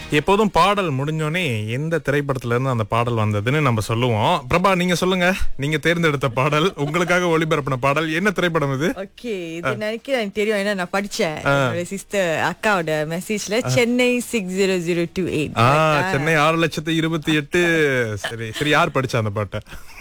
எப்போதும் பாடல் முடிஞ்சோனே எந்த திரைப்படத்துல இருந்து அந்த பாடல் வந்ததுன்னு நம்ம சொல்லுவோம். பிரபா, நீங்க சொல்லுங்க. நீங்க தேர்ந்தெடுத்த பாடல், உங்களுக்காக ஒளிபரப்பின பாடல் என்ன திரைப்படம் இது? ஓகே, இது நினைக்கிறேன் எனக்கு தெரியும். ஏன்னா நான் படிச்சேன் என்னோட சிஸ்டர் அக்காவோட மெசேஜ்ல சென்னை 60028. சென்னை 6,28,000. சரி சரி, யார் படிச்சா அந்த பாட்டை?